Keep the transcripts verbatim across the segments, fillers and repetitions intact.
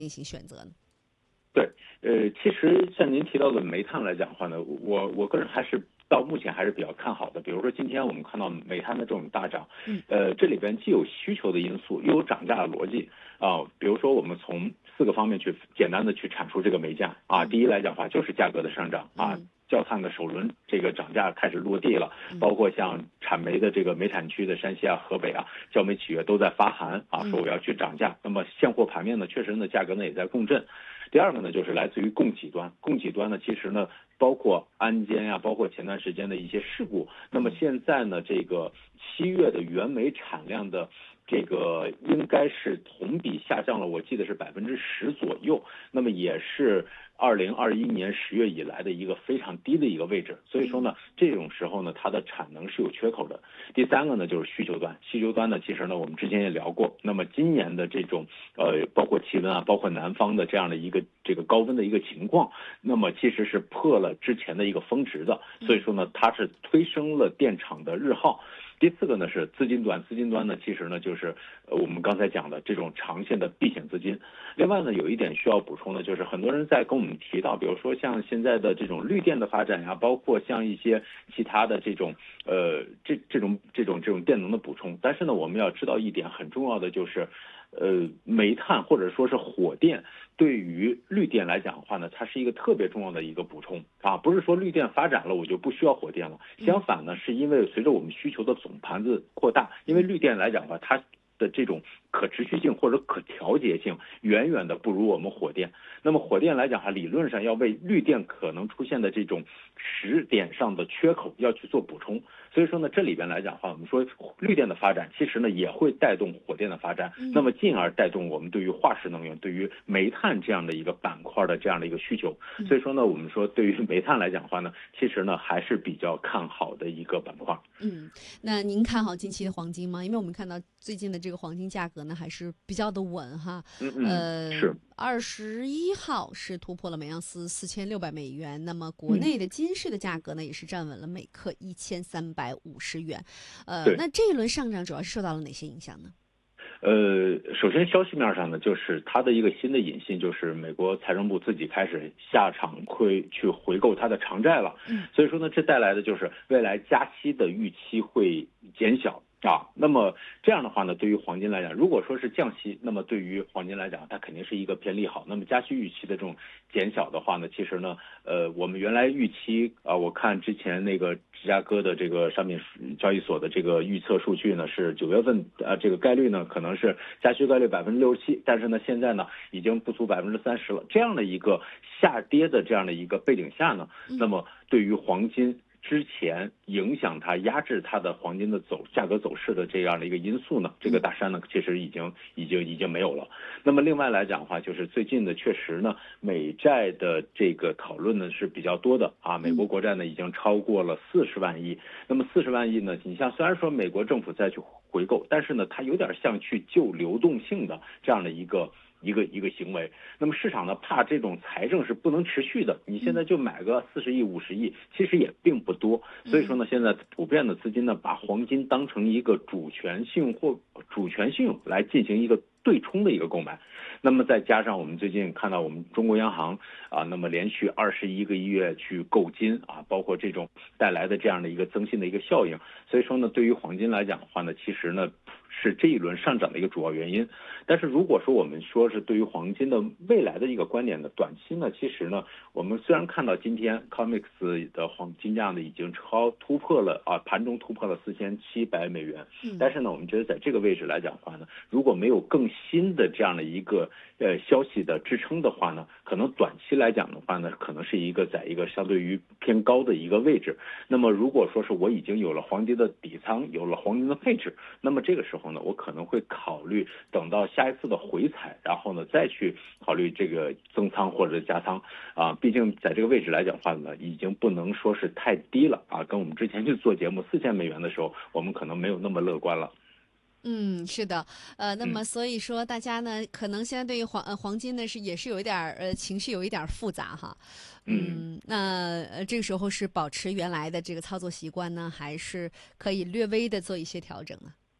进行选择呢？ 对，呃，其实像您提到的煤炭来讲的话呢，我我个人还是到目前还是比较看好的。比如说今天我们看到煤炭的这种大涨， 嗯， 呃，这里边既有需求的因素，又有涨价的逻辑啊。比如说我们从四个方面去简单的去阐述这个煤价啊。第一来讲的话就是价格的上涨啊。焦炭的首轮这个涨价开始落地了，包括像产煤的这个煤产区的山西啊、河北啊，焦煤企业都在发函啊，说我要去涨价。那么现货盘面呢，确实呢价格呢也在共振。第二个呢，就是来自于供给端，供给端呢，其实呢，包括安监呀、啊，包括前段时间的一些事故。那么现在呢，这个七月的原煤产量的这个应该是同比下降了，我记得是百分之十左右。那么也是二零二一年十月以来的一个非常低的一个位置。所以说呢，这种时候呢，它的产能是有缺口的。第三个呢，就是需求端，需求端呢，其实呢，我们之前也聊过。那么今年的这种呃，包括气温啊，包括南方的这样的一个这个高温的一个情况，那么其实是破了之前的一个峰值的。所以说呢，它是推升了电厂的日耗。第四个呢是资金端，资金端呢其实呢就是呃我们刚才讲的这种长线的避险资金。另外呢有一点需要补充的就是很多人在跟我们提到，比如说像现在的这种绿电的发展呀，包括像一些其他的这种呃这这种这种这种电能的补充。但是呢我们要知道一点很重要的就是。呃，煤炭或者说是火电，对于绿电来讲的话呢，它是一个特别重要的一个补充啊，不是说绿电发展了我就不需要火电了。相反呢，是因为随着我们需求的总盘子扩大，因为绿电来讲的话，它的这种可持续性或者可调节性远远的不如我们火电。那么火电来讲哈，理论上要为绿电可能出现的这种时点上的缺口要去做补充。所以说呢，这里边来讲的话，我们说绿电的发展其实呢也会带动火电的发展，那么进而带动我们对于化石能源、对于煤炭这样的一个板块的这样的一个需求。所以说呢，我们说对于煤炭来讲的话呢，其实呢还是比较看好的一个板块。 嗯，那您看好近期的黄金吗？因为我们看到最近的这个黄金价格呢还是比较的稳哈。 嗯嗯， 呃， 是。 二十一号是突破了每盎司四千六百美元，那么国内的金市的价格呢也是站稳了每克一千三百五十元。呃，那这一轮上涨主要是受到了哪些影响呢？ 呃，首先消息面上呢，就是它的一个新的引信，就是美国财政部自己开始下场会去回购它的长债了。嗯，所以说呢，这带来的就是未来加息的预期会减小。啊，那么这样的话呢，对于黄金来讲，如果说是降息，那么对于黄金来讲，它肯定是一个偏利好。那么加息预期的这种减小的话呢，其实呢，呃，我们原来预期啊，我看之前那个芝加哥的这个商品交易所的这个预测数据呢，是九月份啊，这个概率呢可能是加息概率百分之六十七，但是呢，现在呢已经不足百分之三十了。这样的一个下跌的这样的一个背景下呢，那么对于黄金。之前影响它压制它的黄金的走价格走势的这样的一个因素呢，这个大山呢其实已经已经已经没有了。那么另外来讲的话，就是最近的确实呢，美债的这个讨论呢是比较多的啊。美国国债呢已经超过了四十万亿。那么四十万亿呢，你像虽然说美国政府再去回购，但是呢，它有点像去救流动性的这样的一个。一个一个行为，那么市场呢怕这种财政是不能持续的，你现在就买个四十亿、五十亿，其实也并不多。所以说呢，现在普遍的资金呢把黄金当成一个主权性或主权性来进行一个对冲的一个购买。那么再加上我们最近看到我们中国央行啊，那么连续二十一个月去购金啊，包括这种带来的这样的一个增信的一个效应。所以说呢，对于黄金来讲的话呢，其实呢是这一轮上涨的一个主要原因。但是如果说我们说是对于黄金的未来的一个观点的短期呢，其实呢，我们虽然看到今天 C O M E X 的黄金价呢已经超突破了啊，盘中突破了四千七百美元，但是呢，我们觉得在这个位置来讲的话呢，如果没有更新的这样的一个呃消息的支撑的话呢，可能短期来讲的话呢，可能是一个在一个相对于偏高的一个位置。那么如果说是我已经有了黄金的底仓，有了黄金的配置，那么这个时候呢，我可能会考虑等到下一次的回踩，然后呢再去考虑这个增仓或者加仓啊。毕竟在这个位置来讲的话呢，已经不能说是太低了啊。跟我们之前去做节目四千美元的时候，我们可能没有那么乐观了。 嗯，是的，呃，那么所以说大家呢，可能现在对于黄呃黄金呢是也是有一点呃情绪有一点复杂哈，嗯，那呃这个时候是保持原来的这个操作习惯呢，还是可以略微的做一些调整呢？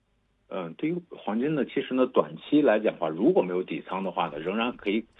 嗯，对于黄金呢，其实呢，短期来讲的话，如果没有底仓的话呢，仍然可以